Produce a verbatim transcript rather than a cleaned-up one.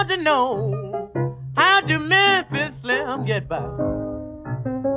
to know how do Memphis Slim get by?